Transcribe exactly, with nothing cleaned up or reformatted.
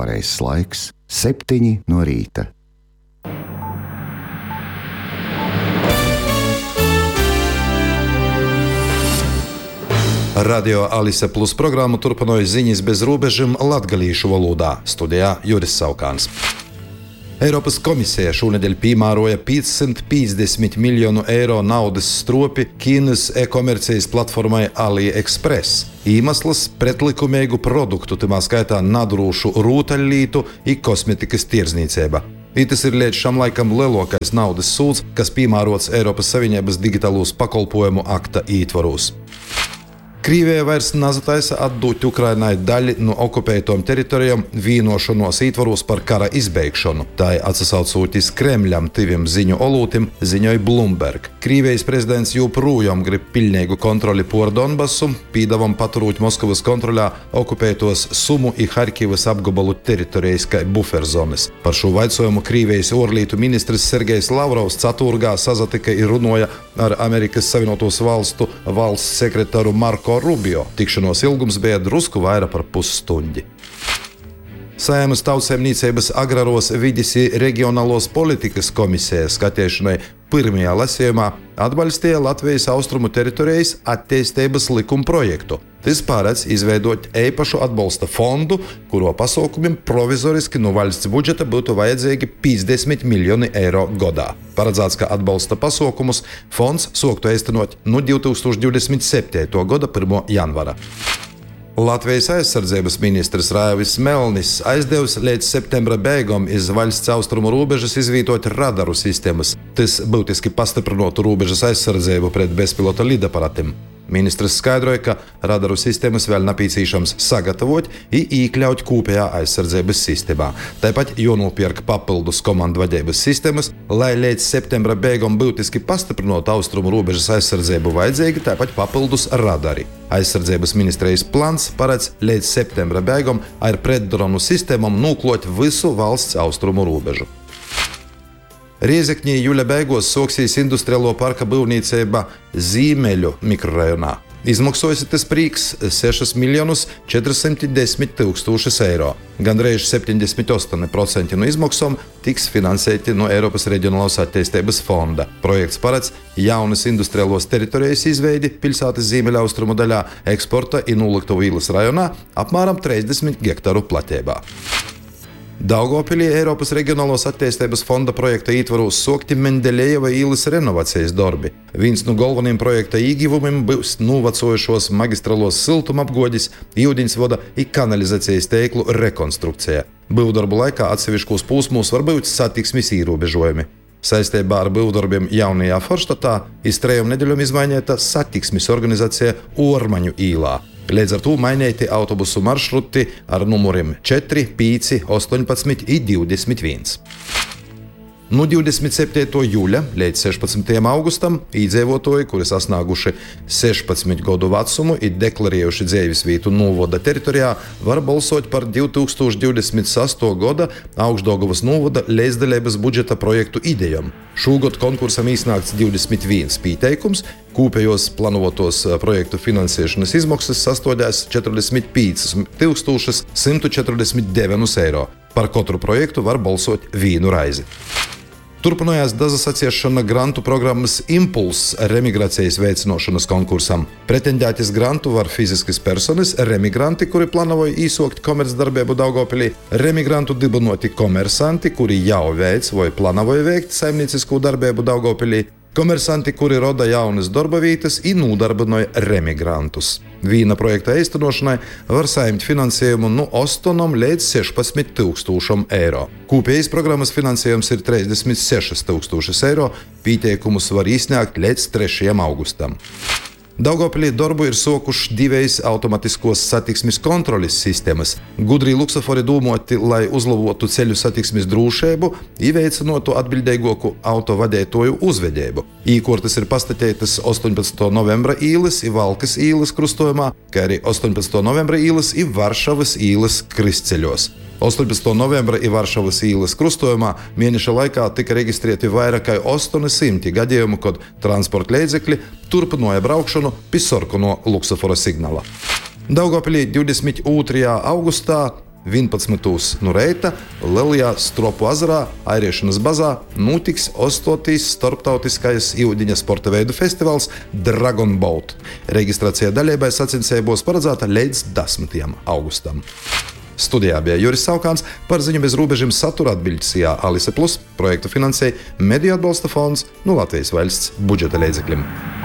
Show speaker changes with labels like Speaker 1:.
Speaker 1: pareizs laiks - septiņi no rīta.
Speaker 2: Radio Alise Plus programmu turpināja ziņas bez robežām latgalīšu valodā. Studijā Juris Saukāns. Eiropas komisija šonedēļ piemēroja piecsimt piecdesmit miljonu eiro naudas stropi Ķīnas e-komercijas platformai AliExpress. Iemesls - pretlikumīgu produktu, timā skaitā nadrūšu rūtaļlītu un kosmetikas tirdzniecība. Tas ir līdz šam laikam lielākais naudas sūds, kas piemērots Eiropas Savienības digitālos pakalpojumu akta ietvaros. Krievija vairs nezataisa atdot Ukrainai daļu no okupētām teritorijām vienošanos ietvaros par kara izbeigšanu. Tā atsaucoties Kremļam tiviem ziņu olūtim, ziņoja Bloomberg. Krievijas prezidents joprojām grib pilnīgu kontroli pār Donbasu, pīdavam paturūt Moskavas kontrolā okupētos Sumu un Harkivas apgabalu teritorijas kā buferzonas. Par šo vaicojumu Krievijas ārlietu ministrs Sergejs Lavrovs ceturtdien sazatika un runāja ar Amerikas Savienotos Valstu valsts sekretāru Marko Rubio. Tikšanos ilgums bija drusku vairāk par pusstundi. Saeimas Tautsaimniecības agraros vides un reģionālos politikas komisijas skatīšanai pirmajā lasījumā atbalstīja Latvijas austrumu teritorijas attīstības likuma projektu. Tas paredz izveidot īpašu atbalsta fondu, kuro pasaukumiem provizoriski no valsts budžeta būtu vajadzīgi piecdesmit miljoni eiro gadā. Paredzēts, ka atbalsta pasaukumus fonds sāktu īstenot no divi tūkstoši divdesmit septītā gada pirmā janvāra. Latvijas aizsardzības ministrs Raivis Melnis aizdevis līdz septembra beigām iz valsts austrumu robežas izvietot radaru sistēmas. Tas būtiski pastiprinātu robežas aizsardzību pret bezpilota lidaparātiem. Ministrs skaidroja, ka radaru sistēmas vēl nepieciešams sagatavot un iekļaut kopējā aizsardzības sistēmā. Tāpat jānopērk papildus komandu vadības sistēmas, lai līdz septembra beigām būtiski pastiprinātu austrumu robežas aizsardzību vajadzīgi tāpat papildus radari. Aizsardzības ministrijas plāns paredz līdz septembra beigām ar pretdronu sistēmām noklot visu valsts austrumu robežu. Riezekņī jūļa beigās soksīs industriālo parka būvniecība Zīmeļu mikrorajonā. Izmaksājas tas prīks sešas miljonus četrsimt desmit tūkstošus eiro. Gandrīz septiņdesmit astoņi procenti no izmaksām tiks finansēti no Eiropas Reģionālās attīstības fonda. Projekts paredz jaunas industriālos teritorijas izveidi pilsētas Zīmeļa austrumu daļā, eksporta un nolūgtu vīlas rajonā apmēram trīsdesmit hektāru platībā. Daugavpilī Eiropas Reģionālās attīstības fonda projekta ietvaros sākti Mendeļejeva ielas renovācijas darbi. Viens no galvenajiem projekta ieguvumiem būs novecojušos magistrālos siltumapgādes, ūdensvada un kanalizācijas tīklu rekonstrukcija. Būvdarbu laikā atsevišķos posmos var būt satiksmes ierobežojumi. Saistībā ar būvdarbiem jaunajā Forštatā iz trejām nedēļām izmainīta satiksmes organizācija Ormaņu īlā. Līdz ar to mainīti autobusu maršruti ar numuriem četri, pieci, astoņpadsmit un divdesmit viens. No divdesmit septītā jūļa līdz sešpadsmitajam augustam iedzīvotāji, kuri sasnieguši sešpadsmit gadu vecumu un deklarējuši dzīvesvietu novada teritorijā, var balsot par divi tūkstoši divdesmit sestā gada Augšdaugavas novada līdzdalības budžeta projektu idejām. Šogad konkursam iesniegts divdesmit viens pieteikums, kopējos plānotos projektu finansēšanas izmaksas sastādījās četrdesmit pieci tūkstoši simt četrdesmit deviņi eiro. Par katru projektu var balsot vienu reizi. Turpinājās dazasociēšana grantu programmas Impulss remigrācijas veicināšanas konkursam. Pretendētis grantu var fiziskas personas, remigranti, kuri plānoja īsākt komercdarbību Daugavpilī, remigrantu dibinoti komersanti, kuri jau veic vai plānoja veikt saimniecisku darbību Daugavpilī, komersanti, kuri roda jaunas darba vietas un nodarbināja remigrantus. Viena projekta īstenošanai var saņemt finansējumu no astoņiem līdz sešpadsmit tūkstošiem eiro. Kopējais programmas finansējums ir trīsdesmit seši tūkstoši eiro, pieteikumus var iesniegt līdz trešajam augustam. Daugavpilī darbu ir sākuši divas automatiskos satiksmes kontroles sistēmas. Gudri luksofori domāti, lai uzlabotu ceļu satiksmes drošību un veicinātu atbildīgāku autovadītāju uzvedību. Īkortas ir pastatētas astoņpadsmitā novembra ielas un Valkas ielas krustojumā, kā arī astoņpadsmitā novembra ielas un Varšavas ielas kristceļos. astoņpadsmitā novembra un Varšavas ielas krustojumā mēneša laikā tika reģistrēti vairāk kā astoņi simti gadījumu, kad transporta līdzekļi turpināja braukšanu pie sarkano luksofora signāla. Daugavpilī divdesmit otrajā augustā vienpadsmitūs no reita Lielajā Stropu ezerā airiešanas bazā notiks astotīs starptautiskais iudiņa sporta veidu festivāls Dragon Boat. Reģistrācija daļībai sacensībos paredzēta līdz desmitajam augustam. Studijā bija Juris Saukāns, par ziņu bez robežiem satura atbiļķisījā Alise Plus, projektu finansēja Mediju atbalsta fonds no Latvijas valsts budžeta līdzekļiem.